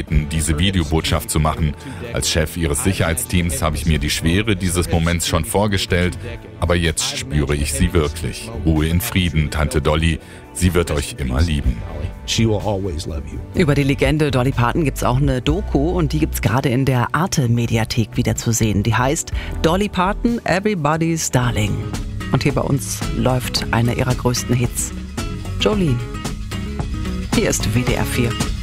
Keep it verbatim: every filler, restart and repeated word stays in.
gebeten, diese Videobotschaft zu machen. Als Chef ihres Sicherheitsteams habe ich mir die Schwere dieses Moments schon vorgestellt, aber jetzt spüre ich sie wirklich. Ruhe in Frieden, Tante Dolly. Sie wird euch immer lieben. She will always love you. Über die Legende Dolly Parton gibt's auch eine Doku und die gibt's gerade in der Arte-Mediathek wieder zu sehen. Die heißt Dolly Parton, Everybody's Darling. Und hier bei uns läuft einer ihrer größten Hits, Jolene. Hier ist W D R vier.